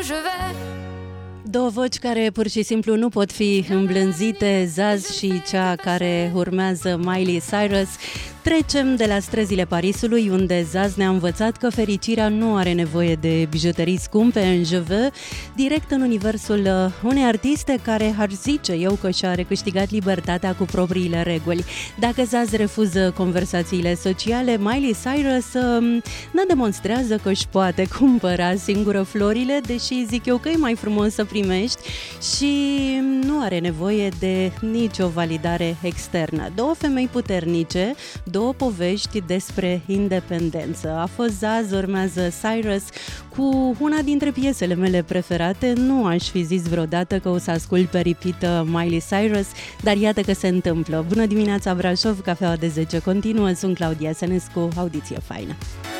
Je vais. Două voci care pur și simplu nu pot fi îmblânzite, Zaz și cea care urmează, Miley Cyrus. Trecem de la străzile Parisului, unde Zaz ne-a învățat că fericirea nu are nevoie de bijuterii scumpe în jeveux, direct în universul unei artiste care ar zice eu că și-a recâștigat libertatea cu propriile reguli. Dacă Zaz refuză conversațiile sociale, Miley Cyrus ne demonstrează că își poate cumpăra singură florile, deși zic eu că e mai frumos să primești și nu are nevoie de nicio validare externă. Două femei puternice, două povești despre independență. A fost Zaz, urmează Cyrus cu una dintre piesele mele preferate. Nu aș fi zis vreodată că o să ascult pe repeat Miley Cyrus, dar iată că se întâmplă. Bună dimineața Brașov, cafeaua de 10 continuă, sunt Claudia Sănescu, audiție faină.